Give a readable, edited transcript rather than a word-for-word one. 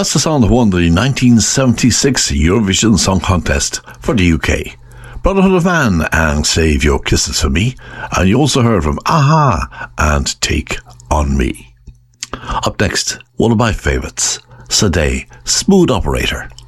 That's the song that won the 1976 Eurovision Song Contest for the UK. Brotherhood of Man and Save Your Kisses for Me. And you also heard from Aha and Take On Me. Up next, one of my favourites, Sade, Smooth Operator.